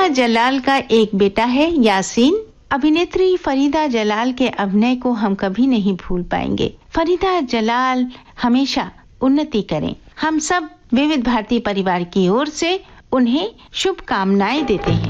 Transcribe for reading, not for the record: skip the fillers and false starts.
जलाल का एक बेटा है यासीन। अभिनेत्री फरीदा जलाल के अभिनय को हम कभी नहीं भूल पाएंगे। फरीदा जलाल हमेशा उन्नति करें। हम सब विविध भारती परिवार की ओर से उन्हें शुभकामनाएं देते हैं।